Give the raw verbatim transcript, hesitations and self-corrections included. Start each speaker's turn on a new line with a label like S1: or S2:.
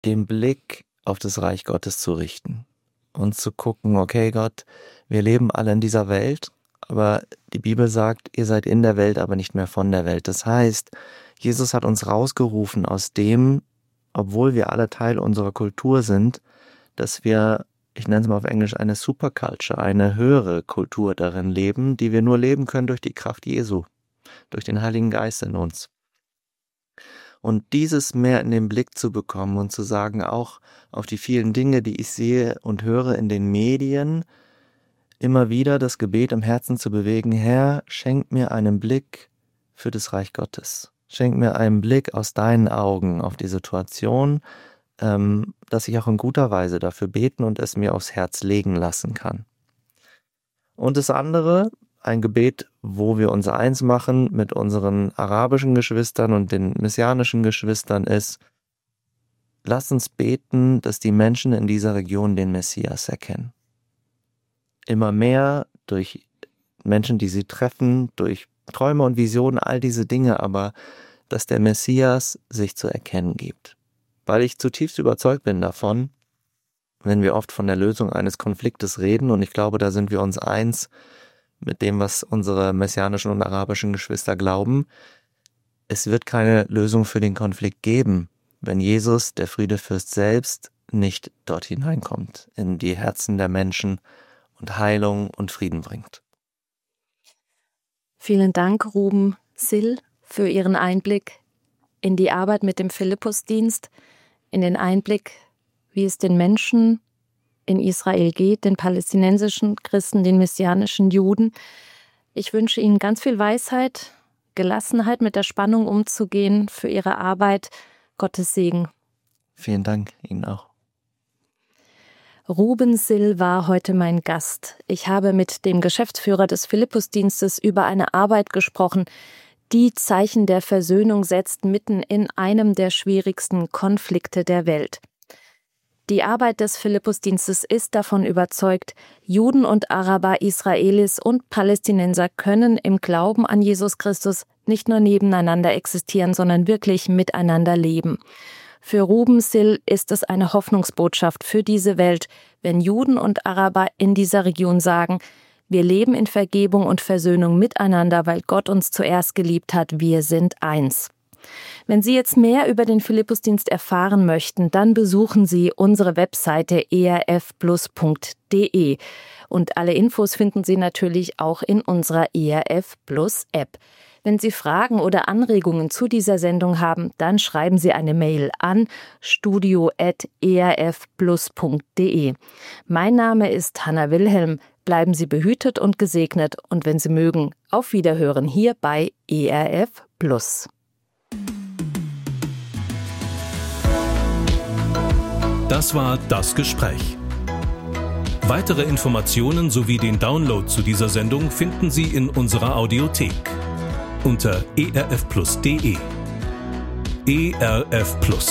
S1: den Blick auf das Reich Gottes zu richten und zu gucken, okay Gott, wir leben alle in dieser Welt, aber die Bibel sagt, ihr seid in der Welt, aber nicht mehr von der Welt. Das heißt, Jesus hat uns rausgerufen aus dem, obwohl wir alle Teil unserer Kultur sind, dass wir, ich nenne es mal auf Englisch, eine Superculture, eine höhere Kultur darin leben, die wir nur leben können durch die Kraft Jesu, durch den Heiligen Geist in uns. Und dieses mehr in den Blick zu bekommen und zu sagen, auch auf die vielen Dinge, die ich sehe und höre in den Medien, immer wieder das Gebet im Herzen zu bewegen, Herr, schenk mir einen Blick für das Reich Gottes. Schenk mir einen Blick aus deinen Augen auf die Situation, ähm, dass ich auch in guter Weise dafür beten und es mir aufs Herz legen lassen kann. Und das andere, ein Gebet, wo wir uns eins machen mit unseren arabischen Geschwistern und den messianischen Geschwistern ist, lasst uns beten, dass die Menschen in dieser Region den Messias erkennen. Immer mehr durch Menschen, die sie treffen, durch Träume und Visionen, all diese Dinge, aber dass der Messias sich zu erkennen gibt. Weil ich zutiefst überzeugt bin davon, wenn wir oft von der Lösung eines Konfliktes reden, und ich glaube, da sind wir uns eins mit dem, was unsere messianischen und arabischen Geschwister glauben, es wird keine Lösung für den Konflikt geben, wenn Jesus, der Friedefürst selbst, nicht dort hineinkommt, in die Herzen der Menschen und Heilung und Frieden bringt.
S2: Vielen Dank, Ruben Sill, für Ihren Einblick in die Arbeit mit dem Philippusdienst, in den Einblick, wie es den Menschen in Israel geht, den palästinensischen Christen, den messianischen Juden. Ich wünsche Ihnen ganz viel Weisheit, Gelassenheit, mit der Spannung umzugehen für Ihre Arbeit. Gottes Segen.
S1: Vielen Dank, Ihnen auch.
S2: Ruben Sill war heute mein Gast. Ich habe mit dem Geschäftsführer des Philippusdienstes über eine Arbeit gesprochen, die Zeichen der Versöhnung setzt mitten in einem der schwierigsten Konflikte der Welt. Die Arbeit des Philippusdienstes ist davon überzeugt, Juden und Araber, Israelis und Palästinenser können im Glauben an Jesus Christus nicht nur nebeneinander existieren, sondern wirklich miteinander leben. Für Ruben Sill ist es eine Hoffnungsbotschaft für diese Welt, wenn Juden und Araber in dieser Region sagen, wir leben in Vergebung und Versöhnung miteinander, weil Gott uns zuerst geliebt hat, wir sind eins. Wenn Sie jetzt mehr über den Philippusdienst erfahren möchten, dann besuchen Sie unsere Webseite e r f plus punkt d e. Und alle Infos finden Sie natürlich auch in unserer E R F Plus App. Wenn Sie Fragen oder Anregungen zu dieser Sendung haben, dann schreiben Sie eine Mail an studio at e r f plus punkt d e. Mein Name ist Hanna Wilhelm. Bleiben Sie behütet und gesegnet und wenn Sie mögen, auf Wiederhören hier bei E R F Plus.
S3: Das war Das Gespräch. Weitere Informationen sowie den Download zu dieser Sendung finden Sie in unserer Audiothek unter e r f plus punkt d e. E R F Plus.